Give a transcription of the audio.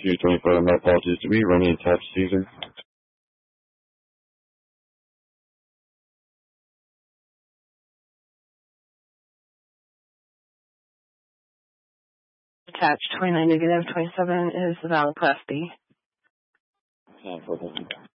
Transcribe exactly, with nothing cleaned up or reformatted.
two twenty-four, my apologies. Did we run any attached Caesar? Attached twenty-nine negative twenty-seven is the valid class B. Yeah,